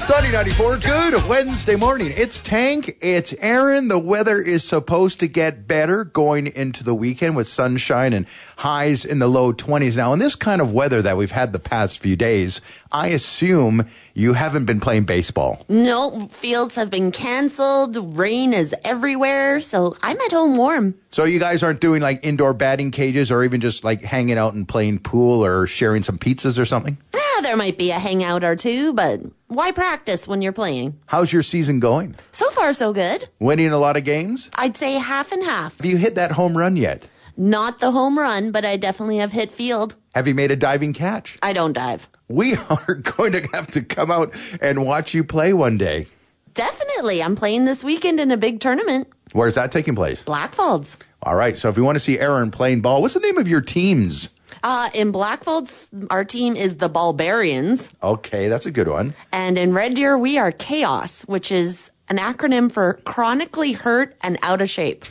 Sunny 94, good Wednesday morning. It's Tank, it's Aaron. The weather is supposed to get better going into the weekend with sunshine and highs in the low 20s. Now, in this kind of weather that we've had the past few days, I assume you haven't been playing baseball. No, fields have been canceled. Rain is everywhere, so I'm at home warm. So you guys aren't doing like indoor batting cages or even just like hanging out and playing pool or sharing some pizzas or something? There might be a hangout or two, but why practice when you're playing? How's your season going? So far, so good. Winning a lot of games? I'd say half and half. Have you hit that home run yet? Not the home run, but I definitely have hit field. Have you made a diving catch? I don't dive. We are going to have to come out and watch you play one day. Definitely. I'm playing this weekend in a big tournament. Where's that taking place? Blackfalds. All right. So if you want to see Aaron playing ball, what's the name of your teams? In Blackfalds, our team is the Barbarians. Okay, that's a good one. And in Red Deer, we are Chaos, which is an acronym for chronically hurt and out of shape.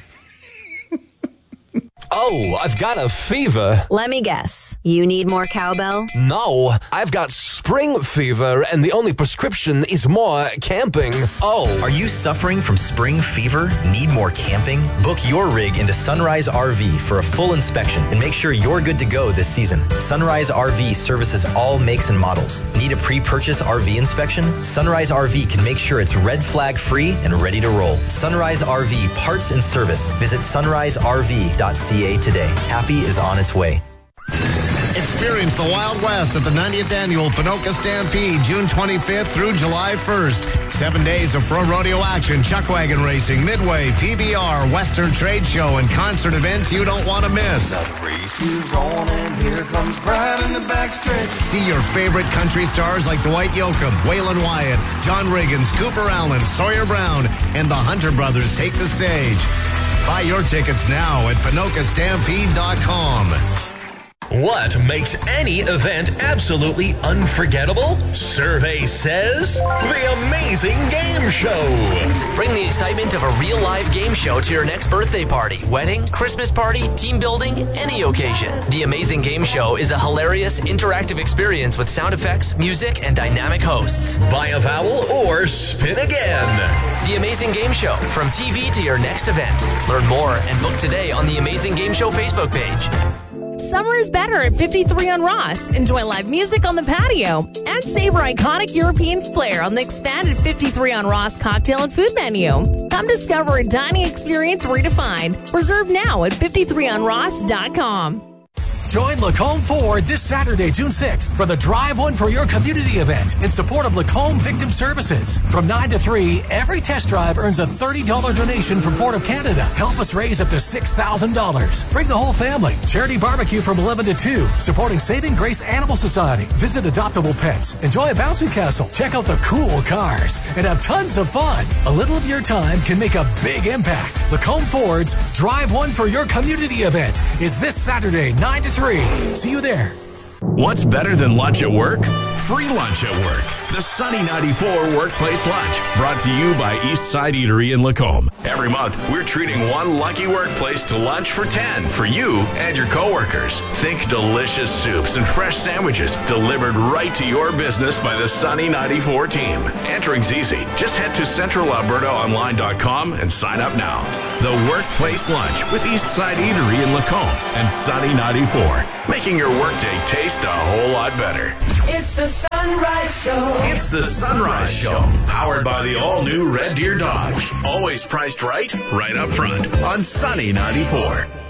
Oh, I've got a fever. Let me guess. You need more cowbell? No, I've got spring fever, and the only prescription is more camping. Oh. Are you suffering from spring fever? Need more camping? Book your rig into Sunrise RV for a full inspection and make sure you're good to go this season. Sunrise RV services all makes and models. Need a pre-purchase RV inspection? Sunrise RV can make sure it's red flag free and ready to roll. Sunrise RV parts and service. Visit sunriserv.ca today. Happy is on its way. Experience the Wild West at the 90th Annual Ponoka Stampede, June 25th through July 1st. 7 days of pro rodeo action, chuck wagon racing, midway, PBR, Western Trade Show, and concert events you don't want to miss. That race is on and here comes Brad in the backstretch. See your favorite country stars like Dwight Yoakam, Waylon Wyatt, John Riggins, Cooper Allen, Sawyer Brown, and the Hunter Brothers take the stage. Buy your tickets now at PonokaStampede.com. What makes any event absolutely unforgettable? Survey says The Amazing Game Show. Bring the excitement of a real live game show to your next birthday party, wedding, Christmas party, team building, any occasion. The Amazing Game Show is a hilarious, interactive experience with sound effects, music, and dynamic hosts. Buy a vowel or spin again. The Amazing Game Show, from TV to your next event. Learn more and book today on the Amazing Game Show Facebook page. Summer is better at 53 on Ross. Enjoy live music on the patio and savor iconic European flair on the expanded 53 on Ross cocktail and food menu. Come discover a dining experience redefined. Reserve now at 53onross.com. Join Lacombe Ford this Saturday, June 6th for the Drive One for Your Community event in support of Lacombe Victim Services. From 9 to 3, every test drive earns a $30 donation from Ford of Canada. Help us raise up to $6,000. Bring the whole family. Charity barbecue from 11 to 2, supporting Saving Grace Animal Society. Visit Adoptable Pets. Enjoy a bouncy castle. Check out the cool cars and have tons of fun. A little of your time can make a big impact. Lacombe Ford's Drive One for Your Community event is this Saturday, 9 to 3. See you there. What's better than lunch at work? Free lunch at work. The Sunny 94 Workplace Lunch, brought to you by Eastside Eatery in Lacombe. Every month, we're treating one lucky workplace to lunch for 10 for you and your coworkers. Think delicious soups and fresh sandwiches delivered right to your business by the Sunny 94 team. Entering's easy. Just head to centralalbertaonline.com and sign up now. The Workplace Lunch with Eastside Eatery in Lacombe and Sunny 94, making your workday taste a whole lot better. It's the Sunrise Show. It's the Sunrise Show, powered by the all-new Red Deer Dodge. Always priced right up front on Sunny 94.